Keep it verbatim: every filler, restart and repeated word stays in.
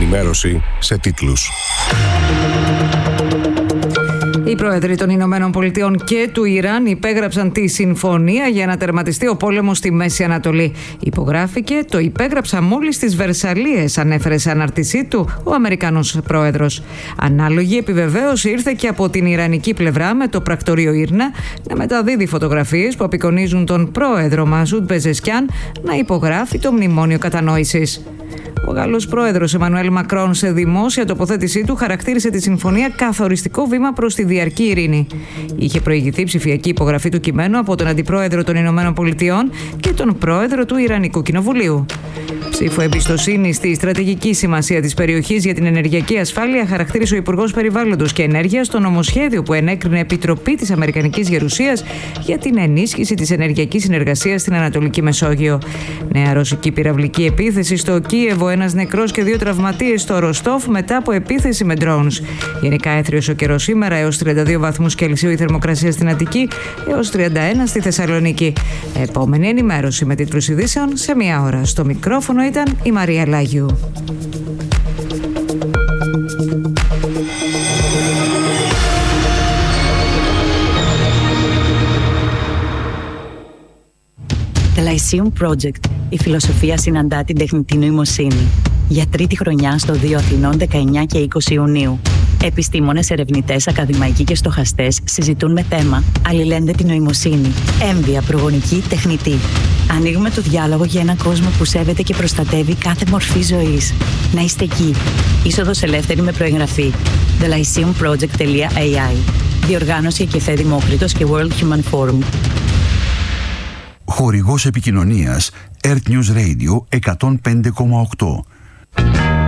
Ενημέρωση σε τίτλους. Οι πρόεδροι των Ηνωμένων Πολιτειών και του Ιράν υπέγραψαν τη συμφωνία για να τερματιστεί ο πόλεμος στη Μέση Ανατολή. Υπογράφηκε, το υπέγραψα μόλις στις Βερσαλίες, ανέφερε σε ανάρτησή του ο Αμερικανός πρόεδρος. Ανάλογη επιβεβαίωση ήρθε και από την Ιρανική πλευρά, με το πρακτορείο Ήρνα να μεταδίδει φωτογραφίες που απεικονίζουν τον πρόεδρο Μασούντ Πεζεσκιάν να υπογράφει το μνημόνιο κατανόησης. Ο Γάλλος πρόεδρος Εμμανουέλ Μακρόν, σε δημόσια τοποθέτησή του, χαρακτήρισε τη συμφωνία καθοριστικό βήμα προς τη διαρκή ειρήνη. Είχε προηγηθεί ψηφιακή υπογραφή του κειμένου από τον Αντιπρόεδρο των Ηνωμένων Πολιτειών και τον Πρόεδρο του Ιρανικού Κοινοβουλίου. Ψήφο εμπιστοσύνη στη στρατηγική σημασία της περιοχής για την ενεργειακή ασφάλεια χαρακτήρισε ο Υπουργός Περιβάλλοντος και Ενέργειας το νομοσχέδιο που ενέκρινε Επιτροπή της Αμερικανικής Γερουσίας για την ενίσχυση της ενεργειακής συνεργασίας στην Ανατολική Μεσόγειο. Νέα ρωσική πυραυλική επίθεση στο Κίεβο, ένας νεκρός και δύο τραυματίες στο Ροστόφ μετά από επίθεση με drones. Γενικά έθριος ο καιρός σήμερα, έως τριάντα δύο βαθμούς Κελσίου η θερμοκρασία στην Αττική, έως τριάντα ένα στη Θεσσαλονίκη. Επόμενη ενημέρωση με τίτλους ειδήσεων σε μία ώρα. Στο μικρόφωνο ήταν η Μαρία Λάγιου. The Lyceum Project. Η φιλοσοφία συναντά την τεχνητή νοημοσύνη. Για τρίτη χρονιά στο Δίο Αθηνών δεκαεννιά και είκοσι Ιουνίου. Επιστήμονες, ερευνητές, ακαδημαϊκοί και στοχαστές συζητούν με θέμα αλληλένδετη νοημοσύνη, έμβια, προγονική, τεχνητή. Ανοίγουμε το διάλογο για έναν κόσμο που σέβεται και προστατεύει κάθε μορφή ζωής. Να είστε εκεί. Είσοδος ελεύθερη με προεγγραφή. the lyceum project dot a i. Διοργάνωση Εκεφέ Δημόκριτος και World Human Forum. Χορηγός επικοινωνίας Earth News Radio εκατόν πέντε κόμμα οκτώ.